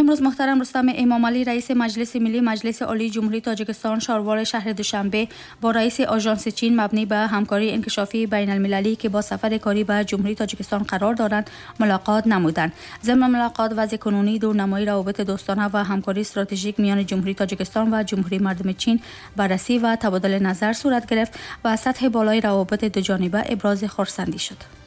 امروز محترم رستم امامعلی رئیس مجلس ملی مجلس عالی جمهوری تاجیکستان شاروار شهر دوشنبه با رئیس آژانس چین مبنی به همکاری انکشافی بین المللی که با سفر کاری به جمهوری تاجیکستان قرار دارند ملاقات نمودند. ضمن ملاقات وضع کنونی دورنمایی روابط دوستانه و همکاری استراتژیک میان جمهوری تاجیکستان و جمهوری مردم چین بررسی و تبادل نظر صورت گرفت و سطح بالای روابط دو جانبه ابراز خرسندی شد.